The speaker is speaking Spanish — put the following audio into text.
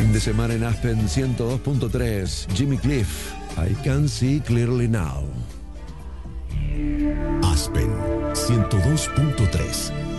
Fin de semana en Aspen 102.3. Jimmy Cliff, I Can See Clearly Now. Aspen 102.3.